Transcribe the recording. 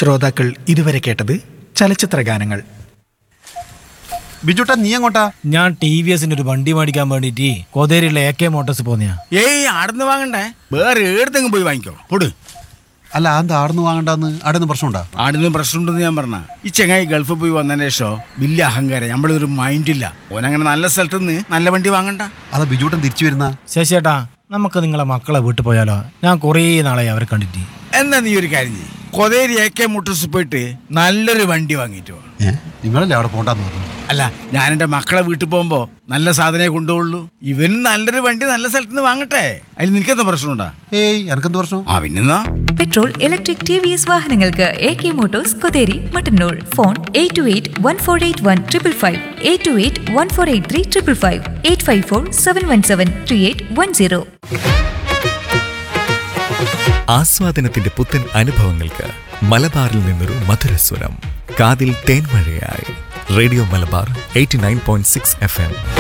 ശ്രോതാക്കൾ ഇതുവരെ കേട്ടത് ചലച്ചിത്ര ഗാനങ്ങൾ. ബിജുട്ടാ, നീ എങ്ങോട്ടാ? ഞാൻ TVSന്റെ ഒരു വണ്ടി മേടിക്കാൻ വേണ്ടിട്ട് കോതേരിയിലെ AK മോട്ടോഴ്സ് പോന്നെയാ. ഏയ് ആടുന്ന് വാങ്ങണ്ടേ, വേറെ ഏടത്തെങ്കിലും പോയി വാങ്ങിക്കോ. പൊട്. അല്ല, എന്താ ആടുന്ന് വാങ്ങണ്ടെന്ന്? ആടുന്ന് പ്രശ്നമുണ്ടാ? ആടുന്ന് പ്രശ്നമുണ്ടെന്ന് ഞാൻ പറഞ്ഞ. ഈ ചെങ്ങായി ഗൾഫിൽ പോയി വന്നതിന് ശേഷം വലിയ അഹങ്കാരം, നമ്മളൊരു മൈൻഡില്ല. ഓനങ്ങനെ നല്ല സ്ഥലത്ത് നിന്ന് നല്ല വണ്ടി വാങ്ങണ്ട. അതാ ബിജുട്ടൻ തിരിച്ചു വരുന്ന. ശശിയേട്ടാ, നമുക്ക് നിങ്ങളെ മക്കളെ വീട്ടിൽ പോയാലോ? ഞാൻ കുറേ നാളായി അവരെ കണ്ടിട്ട്. എന്നാ നീ ഒരു കാര്യം ചെയ്യ്, കൊതേരി AK മോട്ടോഴ്സ് പോയിട്ട് നല്ലൊരു വണ്ടി വാങ്ങിയിട്ട് വാ. നിങ്ങളല്ലേ അവിടെ പോണ്ടെന്ന് പറഞ്ഞു? അല്ല, ഞാൻ എൻ്റെ മക്കളെ വീട്ടിൽ പോകുമ്പോ നല്ല സാധനമേ കൊണ്ടുപോകുള്ളൂ. ഇവന് നല്ലൊരു വണ്ടി നല്ല സ്ഥലത്ത് നിന്ന് വാങ്ങട്ടെ. അതിൽ നിനക്കെന്താ പ്രശ്നമുണ്ടാ? ഏയ്, എനക്കെന്ത് പ്രശ്നം? പിന്നെന്നാ. പെട്രോൾ, ഇലക്ട്രിക്, TVS വാഹനങ്ങൾക്ക് AK Motors, Kotheri, Mattannur. Phone 8281481555, 8281483555, 8547173810. ആസ്വാദനത്തിന്റെ പുത്തൻ അനുഭവങ്ങൾക്ക് മലബാറിൽ നിന്നൊരു മധുരസ്വരം. കാതിൽ തേൻമഴയായി റേഡിയോ മലബാർ 89.6 FM.